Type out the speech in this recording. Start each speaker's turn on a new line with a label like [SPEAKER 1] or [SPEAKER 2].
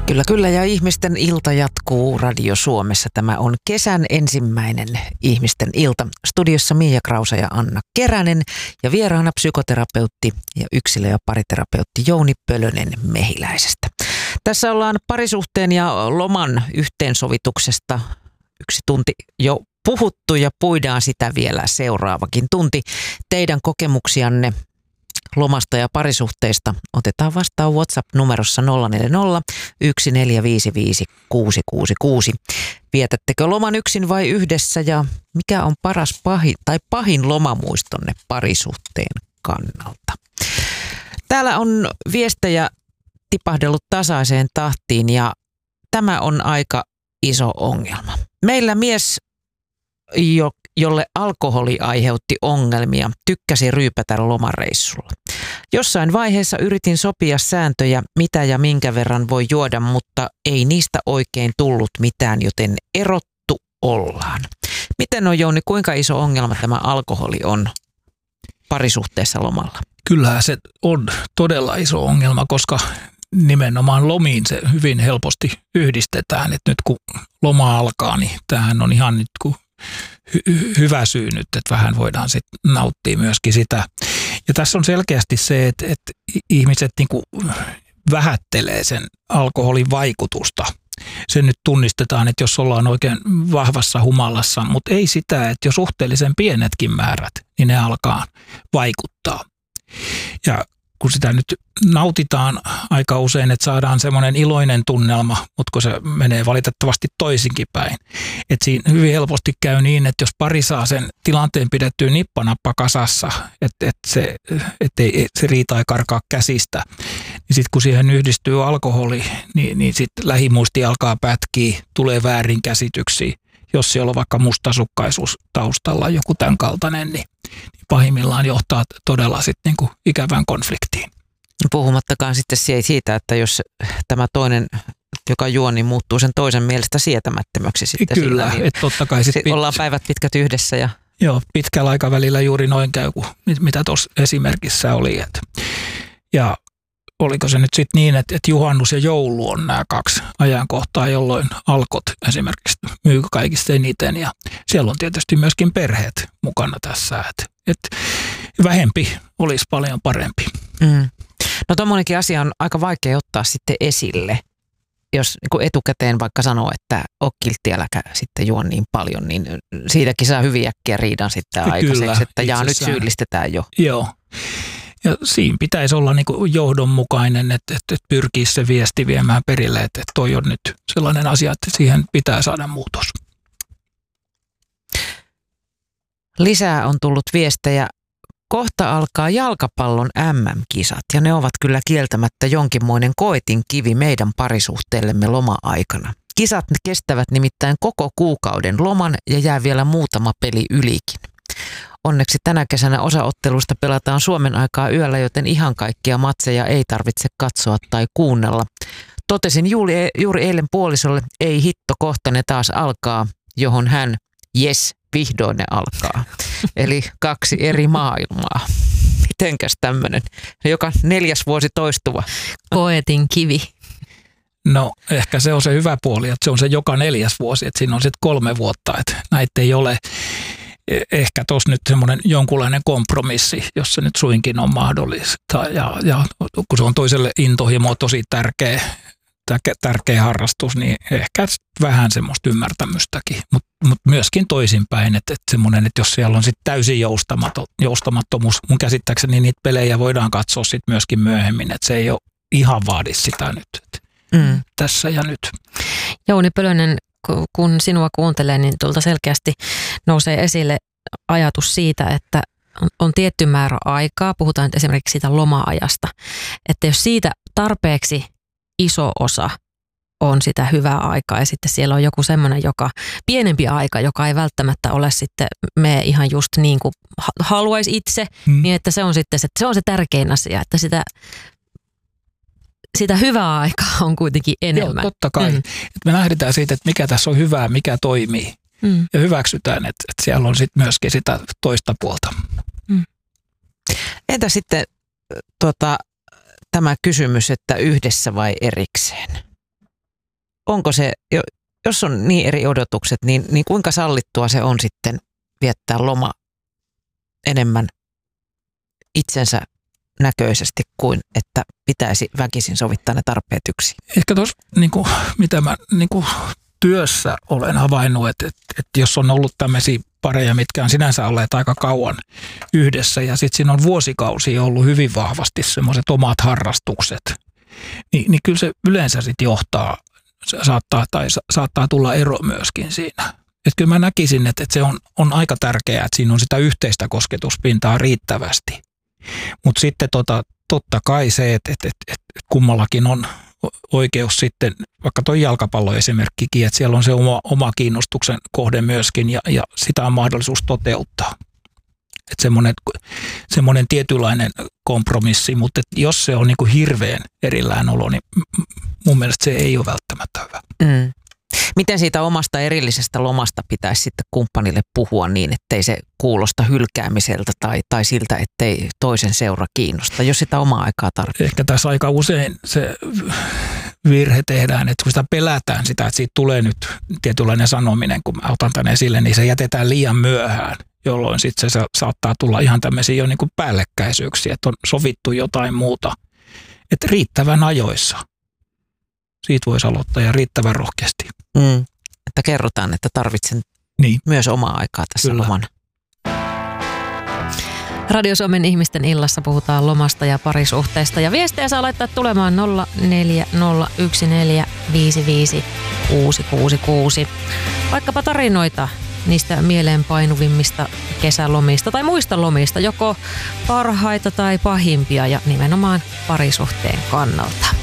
[SPEAKER 1] Kyllä, kyllä, ja ihmisten ilta jatkuu Radio Suomessa. Tämä on kesän ensimmäinen ihmisten ilta. Studiossa Miia Krausa ja Anna Keränen ja vieraana psykoterapeutti ja yksilö- ja pariterapeutti Jouni Pölönen Mehiläisestä. Tässä ollaan parisuhteen ja loman yhteensovituksesta 1 tunti jo puhuttu ja puidaan sitä vielä seuraavakin tunti. Teidän kokemuksianne lomasta ja parisuhteista otetaan vastaan WhatsApp-numerossa 040 1455 666. Vietättekö loman yksin vai yhdessä ja mikä on pahin lomamuistonne parisuhteen kannalta? Täällä on viestejä tipahdellut tasaiseen tahtiin ja tämä on aika iso ongelma. Meillä mies, jolle alkoholi aiheutti ongelmia, tykkäsi ryypätä lomareissulla. Jossain vaiheessa yritin sopia sääntöjä, mitä ja minkä verran voi juoda, mutta ei niistä oikein tullut mitään, joten erottu ollaan. Miten on, Jouni, kuinka iso ongelma tämä alkoholi on parisuhteessa lomalla?
[SPEAKER 2] Kyllähän se on todella iso ongelma, koska nimenomaan lomiin se hyvin helposti yhdistetään. Että nyt kun loma alkaa, niin tämähän on ihan nyt kun hyvä syy nyt, että vähän voidaan sitten nauttia myöskin sitä. Ja tässä on selkeästi se, että ihmiset niin kuin vähättelee sen alkoholin vaikutusta. Se nyt tunnistetaan, että jos ollaan oikein vahvassa humalassa, mutta ei sitä, että jos suhteellisen pienetkin määrät, niin ne alkaa vaikuttaa. Ja kun sitä nyt nautitaan aika usein, että saadaan semmoinen iloinen tunnelma, mutta kun se menee valitettavasti toisinkin päin. Että siinä hyvin helposti käy niin, että jos pari saa sen tilanteen pidettyä nippanappa kasassa, että se riita ei karkaa käsistä, niin sitten kun siihen yhdistyy alkoholi, niin sitten lähimuisti alkaa pätkiä, tulee väärinkäsityksiä. Jos siellä on vaikka mustasukkaisuus taustalla, joku tämän kaltainen, niin pahimmillaan johtaa todella sitten niinku ikävään konfliktiin.
[SPEAKER 1] Puhumattakaan sitten siitä, että jos tämä toinen, joka juo, niin muuttuu sen toisen mielestä sietämättömäksi sitten.
[SPEAKER 2] Kyllä,
[SPEAKER 1] niin
[SPEAKER 2] että totta kai sitten
[SPEAKER 1] ollaan päivät pitkät yhdessä. Ja
[SPEAKER 2] joo, pitkällä aikavälillä juuri noin käy, kuin mitä tuossa esimerkissä oli. Ja oliko se nyt sitten niin, että juhannus ja joulu on nämä 2 ajankohtaa, jolloin alkot esimerkiksi myy kaikista eniten. Ja siellä on tietysti myöskin perheet mukana tässä, että vähempi olisi paljon parempi.
[SPEAKER 1] Mm. No tommonenkin asia on aika vaikea ottaa sitten esille. Jos niin etukäteen vaikka sanoo, että ole kiltti, äläkä sitten juo niin paljon, niin siitäkin saa hyvin äkkiä riidan sitten aikaiseksi, että nyt syyllistetään jo.
[SPEAKER 2] Joo. Ja siinä pitäisi olla niin kuin johdonmukainen, että pyrkii se viesti viemään perille, että toi on nyt sellainen asia, että siihen pitää saada muutos. Lisää on tullut viestejä. Kohta alkaa jalkapallon MM-kisat ja ne ovat kyllä kieltämättä jonkinmoinen koetinkivi meidän parisuhteellemme loma-aikana. Kisat kestävät nimittäin koko kuukauden loman ja jää vielä muutama peli ylikin. Onneksi tänä kesänä osa otteluista pelataan Suomen aikaa yöllä, joten ihan kaikkia matseja ei tarvitse katsoa tai kuunnella. Totesin juuri eilen puolisolle, ei hitto, kohta ne taas alkaa, johon hän, jes, vihdoin ne alkaa. Eli 2 eri maailmaa. Mitenkäs tämmöinen joka 4. vuosi toistuva?
[SPEAKER 3] Koetin kivi.
[SPEAKER 2] No ehkä se on se hyvä puoli, että se on se joka 4. vuosi, että siinä on sitten 3 vuotta, että näitä ei ole. Ehkä tuossa nyt semmoinen jonkunlainen kompromissi, jos se nyt suinkin on mahdollista. Ja kun se on toiselle intohimo tosi tärkeä harrastus, niin ehkä vähän semmoista ymmärtämystäkin. Mutta myöskin toisinpäin, että semmoinen, että jos siellä on sitten täysin joustamattomuus, mun käsittääkseni niitä pelejä voidaan katsoa sitten myöskin myöhemmin, että se ei ole ihan vaadi sitä nyt tässä ja nyt.
[SPEAKER 3] Jouni Pölönen, kun sinua kuuntelee, niin tuolta selkeästi nousee esille ajatus siitä, että on tietty määrä aikaa, puhutaan nyt esimerkiksi siitä loma-ajasta, että jos siitä tarpeeksi iso osa on sitä hyvää aikaa ja sitten siellä on joku semmoinen, pienempi aika, joka ei välttämättä ole sitten me ihan just niin kuin haluaisi itse, niin että se on sitten se on se tärkein asia, että sitä hyvää aikaa on kuitenkin enemmän.
[SPEAKER 2] Joo, totta kai. Että me lähdetään siitä, että mikä tässä on hyvää, mikä toimii. Ja hyväksytään, että siellä on sitten myöskin sitä toista puolta.
[SPEAKER 1] Entä sitten tämä kysymys, että yhdessä vai erikseen? onko se, jos on niin eri odotukset, niin kuinka sallittua se on sitten viettää loma enemmän itsensä näköisesti kuin että pitäisi väkisin sovittaa ne tarpeet yksin?
[SPEAKER 2] Ehkä tuossa, mitä mä työssä olen havainnut, että jos on ollut tämmöisiä pareja, mitkä on sinänsä olleet aika kauan yhdessä ja sitten siinä on vuosikausia ollut hyvin vahvasti semmoiset omat harrastukset, niin kyllä se yleensä sitten johtaa, saattaa tulla ero myöskin siinä. Että kyllä mä näkisin, että se on aika tärkeää, että siinä on sitä yhteistä kosketuspintaa riittävästi. Mutta sitten totta kai se, että kummallakin on oikeus sitten, vaikka tuo jalkapalloesimerkkikin, että siellä on se oma kiinnostuksen kohde myöskin ja sitä on mahdollisuus toteuttaa. Että semmoinen tietynlainen kompromissi, mutta jos se on niin kuin hirveän erillään olo, niin mun mielestä se ei ole välttämättä hyvä.
[SPEAKER 1] Mm. Miten siitä omasta erillisestä lomasta pitäisi sitten kumppanille puhua niin, ettei se kuulosta hylkäämiseltä tai siltä, ettei toisen seura kiinnosta, jos sitä omaa aikaa tarvitsee?
[SPEAKER 2] Ehkä tässä aika usein se virhe tehdään, että kun sitä pelätään sitä, että siitä tulee nyt tietynlainen sanominen, kun mä otan tämän esille, niin se jätetään liian myöhään, jolloin sitten se saattaa tulla ihan tämmöisiä jo niin kuin päällekkäisyyksiä, että on sovittu jotain muuta. Että riittävän ajoissa. Siitä voisi aloittaa ja riittävän rohkeasti.
[SPEAKER 1] Että kerrotaan, että tarvitsen myös omaa aikaa tässä lomana.
[SPEAKER 3] Radio Suomen ihmisten illassa puhutaan lomasta ja parisuhteista. Ja viestejä saa laittaa tulemaan 0401455666. Vaikkapa tarinoita niistä mieleenpainuvimmista kesälomista tai muista lomista, joko parhaita tai pahimpia ja nimenomaan parisuhteen kannalta.